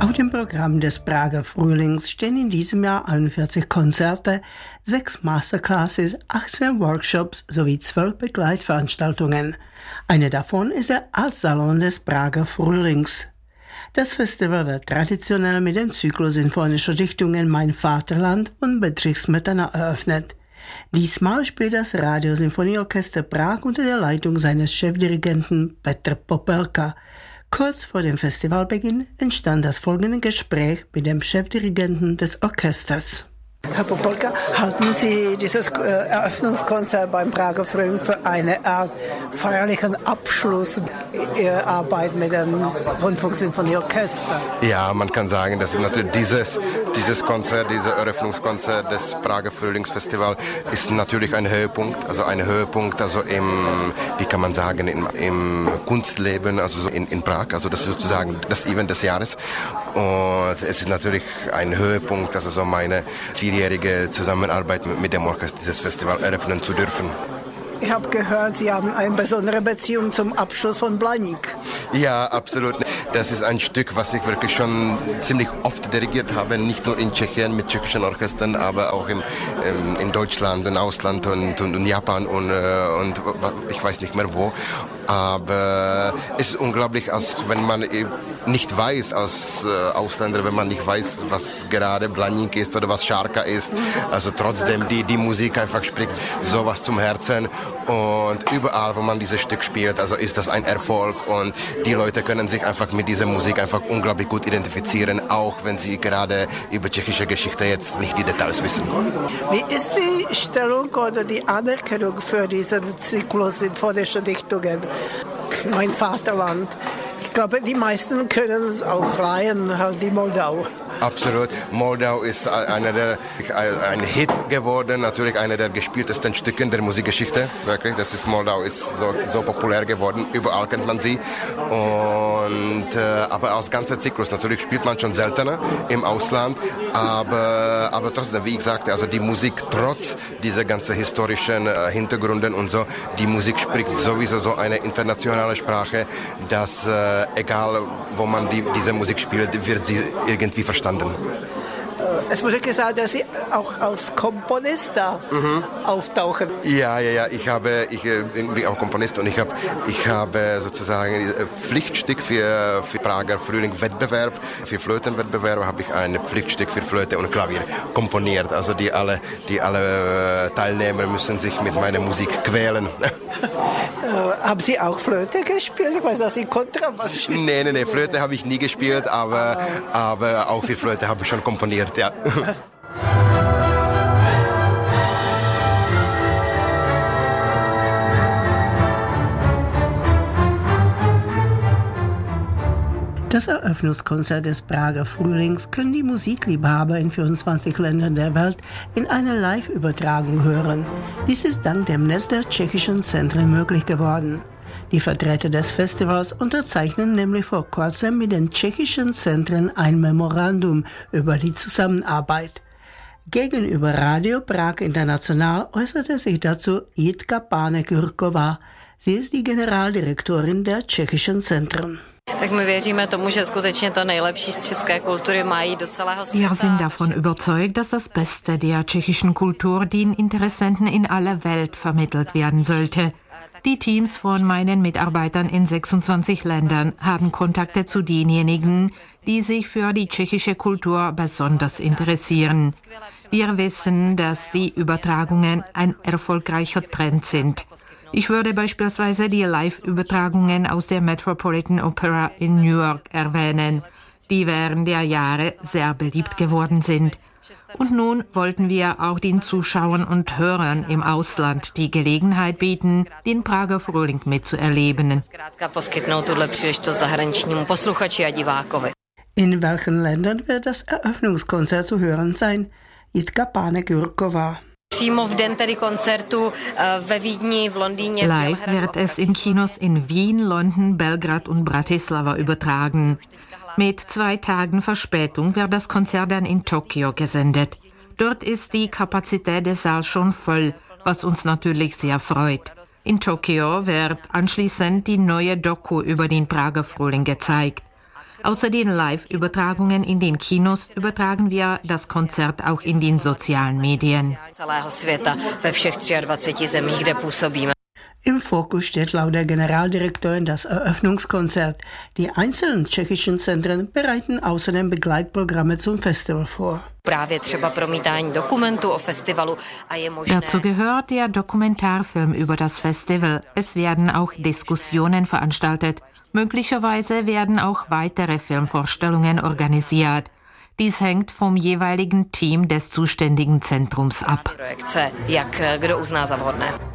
Auf dem Programm des Prager Frühlings stehen in diesem Jahr 41 Konzerte, 6 Masterclasses, 18 Workshops sowie 12 Begleitveranstaltungen. Eine davon ist der Artsalon des Prager Frühlings. Das Festival wird traditionell mit dem Zyklus sinfonischer Dichtungen Mein Vaterland und Bedřich Smetana eröffnet. Diesmal spielt das Radiosinfonieorchester Prag unter der Leitung seines Chefdirigenten Petr Popelka. Kurz vor dem Festivalbeginn entstand das folgende Gespräch mit dem Chefdirigenten des Orchesters. Herr Popelka, halten Sie dieses Eröffnungskonzert beim Prager Frühling für eine Art feierlichen Abschluss Ihrer Arbeit mit dem Rundfunksinfonieorchester? Ja, man kann sagen, dass natürlich dieses Konzert, dieses Eröffnungskonzert des Prager Frühlingsfestivals ist natürlich ein Höhepunkt, also wie kann man sagen, im Kunstleben, also so in Prag, also das ist sozusagen das Event des Jahres. Und es ist natürlich ein Höhepunkt, also so meine 4-jährige Zusammenarbeit mit dem Orchester dieses Festival eröffnen zu dürfen. Ich habe gehört, Sie haben eine besondere Beziehung zum Abschluss von Blaník. Ja, absolut. Das ist ein Stück, was ich wirklich schon ziemlich oft dirigiert habe, nicht nur in Tschechien mit tschechischen Orchestern, aber auch in Deutschland, im Ausland und Japan und ich weiß nicht mehr wo. Aber es ist unglaublich, als wenn man nicht weiß als Ausländer, wenn man nicht weiß, was gerade Blaník ist oder was Šárka ist. Also trotzdem die Musik einfach spricht sowas zum Herzen. Und überall, wo man dieses Stück spielt, also ist das ein Erfolg und die Leute können sich einfach mit dieser Musik einfach unglaublich gut identifizieren, auch wenn sie gerade über tschechische Geschichte jetzt nicht die Details wissen. Wie ist die Stellung oder die Anerkennung für diesen Zyklus sinfonischer Dichtungen? Mein Vaterland. Ich glaube, die meisten können es auch leihen, halt die Moldau. Absolut. Moldau ist ein Hit geworden, natürlich einer der gespieltesten Stücken der Musikgeschichte. Wirklich, Moldau ist so populär geworden, überall kennt man sie. Aber als ganzer Zyklus, natürlich spielt man schon seltener im Ausland, aber trotzdem, wie ich sagte, also die Musik trotz dieser ganzen historischen Hintergründen und so, die Musik spricht sowieso so eine internationale Sprache, dass egal wo man diese Musik spielt, wird sie irgendwie verstanden. Es wurde gesagt, dass Sie auch als Komponist da auftauchen. Ja, ich bin auch Komponist und ich habe sozusagen ein Pflichtstück für Prager Frühling-Wettbewerb, für Flötenwettbewerb habe ich ein Pflichtstück für Flöte und Klavier komponiert. Also die alle Teilnehmer müssen sich mit meiner Musik quälen. Haben Sie auch Flöte gespielt? Ich weiß, dass Sie Kontrabass spielen. Nee, Flöte habe ich nie gespielt, aber auch für Flöte habe ich schon komponiert, ja. Das Eröffnungskonzert des Prager Frühlings können die Musikliebhaber in 24 Ländern der Welt in einer Live-Übertragung hören. Dies ist dank dem Netz der tschechischen Zentren möglich geworden. Die Vertreter des Festivals unterzeichnen nämlich vor kurzem mit den tschechischen Zentren ein Memorandum über die Zusammenarbeit. Gegenüber Radio Prag International äußerte sich dazu Jitka Pánek-Jurková. Sie ist die Generaldirektorin der tschechischen Zentren. Wir sind davon überzeugt, dass das Beste der tschechischen Kultur den Interessenten in aller Welt vermittelt werden sollte. Die Teams von meinen Mitarbeitern in 26 Ländern haben Kontakte zu denjenigen, die sich für die tschechische Kultur besonders interessieren. Wir wissen, dass die Übertragungen ein erfolgreicher Trend sind. Ich würde beispielsweise die Live-Übertragungen aus der Metropolitan Opera in New York erwähnen, die während der Jahre sehr beliebt geworden sind. Und nun wollten wir auch den Zuschauern und Hörern im Ausland die Gelegenheit bieten, den Prager Frühling mitzuerleben. In welchen Ländern wird das Eröffnungskonzert zu hören sein? Jitka Pánek-Jurková. Live wird es in Kinos in Wien, London, Belgrad und Bratislava übertragen. Mit 2 Tagen Verspätung wird das Konzert dann in Tokio gesendet. Dort ist die Kapazität des Saals schon voll, was uns natürlich sehr freut. In Tokio wird anschließend die neue Doku über den Prager Frühling gezeigt. Außer den Live-Übertragungen in den Kinos übertragen wir das Konzert auch in den sozialen Medien. Im Fokus steht laut der Generaldirektorin das Eröffnungskonzert. Die einzelnen tschechischen Zentren bereiten außerdem Begleitprogramme zum Festival vor. Dazu gehört der Dokumentarfilm über das Festival. Es werden auch Diskussionen veranstaltet. Möglicherweise werden auch weitere Filmvorstellungen organisiert. Dies hängt vom jeweiligen Team des zuständigen Zentrums ab.